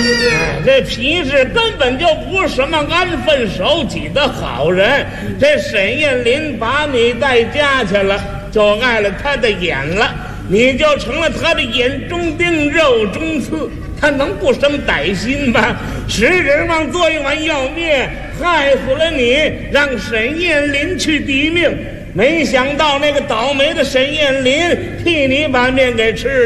这皮氏根本就不是什么安分守己的好人。这沈艳林把你带家去了，就碍了他的眼了，你就成了他的眼中钉、肉中刺，他能不生歹心吗？使指望做一碗药面，害死了你，让沈艳林去抵命。没想到那个倒霉的沈艳林替你把面给吃了。